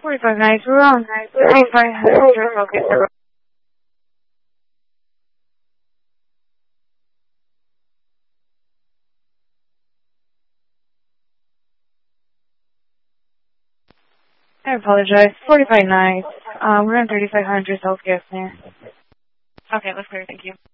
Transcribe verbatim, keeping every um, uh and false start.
forty-five nice. We're on thirty-five hundred. Okay. I apologize. forty-five nice. Um, we're on thirty-five hundred South Gaffney. Okay, let's clear. Thank you.